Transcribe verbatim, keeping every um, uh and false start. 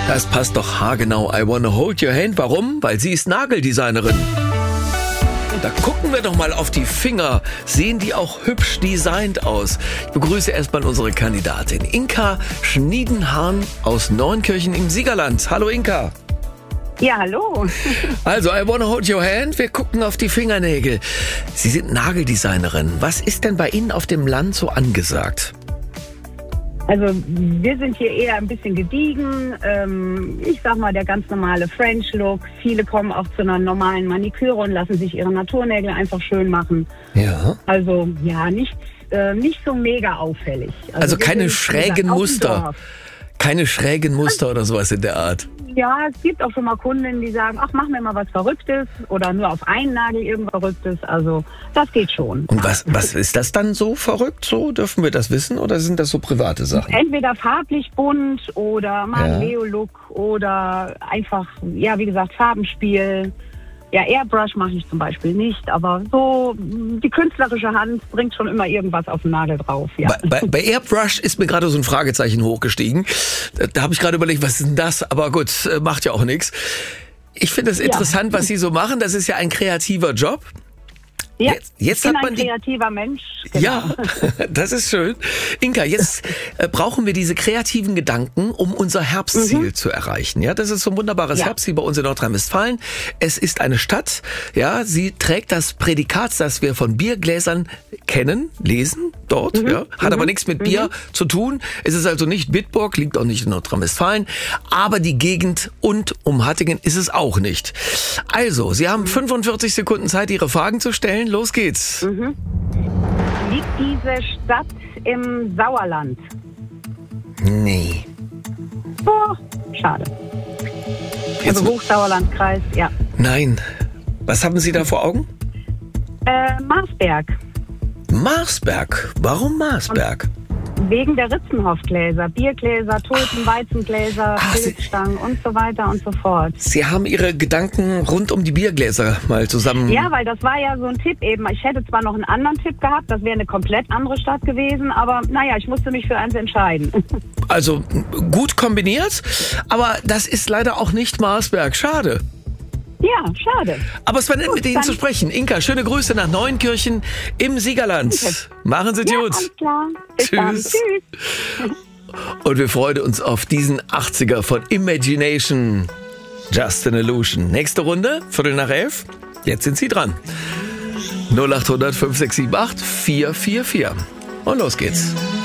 Das passt doch haargenau. I wanna hold your hand. Warum? Weil sie ist Nageldesignerin. Und da gucken wir doch mal auf die Finger. Sehen die auch hübsch designt aus? Ich begrüße erstmal unsere Kandidatin Inka Schniedenhahn aus Neunkirchen im Siegerland. Hallo Inka. Ja, hallo. Also, I wanna hold your hand. Wir gucken auf die Fingernägel. Sie sind Nageldesignerin. Was ist denn bei Ihnen auf dem Land so angesagt? Also wir sind hier eher ein bisschen gediegen. Ähm, ich sag mal, der ganz normale French-Look. Viele kommen auch zu einer normalen Maniküre und lassen sich ihre Naturnägel einfach schön machen. Ja. Also ja, nicht, äh, nicht so mega auffällig. Also, Also wir keine sind, wie schrägen gesagt, auf dem Muster. Dorf. Keine schrägen Muster oder sowas in der Art. Ja, es gibt auch schon mal Kundinnen, die sagen, ach, mach mir mal was Verrücktes oder nur auf einen Nagel irgendwas Verrücktes. Also das geht schon. Und was, was ist das dann so verrückt? So dürfen wir das wissen oder sind das so private Sachen? Entweder farblich bunt oder mal Ja. ein Leo-Look oder einfach, ja, wie gesagt, Farbenspiel. Ja, Airbrush mache ich zum Beispiel nicht, aber so die künstlerische Hand bringt schon immer irgendwas auf den Nagel drauf. Ja. Bei, bei, bei Airbrush ist mir gerade so ein Fragezeichen hochgestiegen. Da, da habe ich gerade überlegt, was ist denn das? Aber gut, äh, macht ja auch nichts. Ich finde es interessant, was Sie so machen. Das ist ja ein kreativer Job. Ja, Jetzt, jetzt ich bin hat man ein die, kreativer Mensch. Genau. Ja, das ist schön. Inka, jetzt äh, brauchen wir diese kreativen Gedanken, um unser Herbstziel Mhm. zu erreichen. Ja, das ist so ein wunderbares Ja. Herbstziel bei uns in Nordrhein-Westfalen. Es ist eine Stadt. Ja, sie trägt das Prädikat, das wir von Biergläsern kennen, lesen dort. Mhm. Ja, hat Mhm. aber nichts mit Bier Mhm. zu tun. Es ist also nicht Bitburg, liegt auch nicht in Nordrhein-Westfalen. Aber die Gegend und um Hattingen ist es auch nicht. Also, Sie haben fünfundvierzig Sekunden Zeit, Ihre Fragen zu stellen. Los geht's. Mhm. Liegt diese Stadt im Sauerland? Nee. Oh, schade. Jetzt- Also Hochsauerlandkreis, ja. Nein. Was haben Sie da vor Augen? Äh, Marsberg. Marsberg. Warum Marsberg? Wegen der Ritzenhoff-Gläser, Biergläser, Tulpen, Weizengläser, Ah, Sie- Pilzstangen und so weiter und so fort. Sie haben Ihre Gedanken rund um die Biergläser mal zusammen... Ja, weil das war ja so ein Tipp eben. Ich hätte zwar noch einen anderen Tipp gehabt, das wäre eine komplett andere Stadt gewesen, aber naja, ich musste mich für eins entscheiden. Also gut kombiniert, aber das ist leider auch nicht Marsberg. Schade. Ja, schade. Aber es war nett, Gut, mit Ihnen dann- zu sprechen. Inka, schöne Grüße nach Neunkirchen im Siegerland. Danke. Machen Sie Ja, gut. alles klar. Bis dann. Tschüss. Tschüss. Und wir freuen uns auf diesen achtziger von Imagination. Just an Illusion. Nächste Runde, Viertel nach elf. Jetzt sind Sie dran. null acht hundert fünf sechs sieben acht vier vier vier. Und los geht's.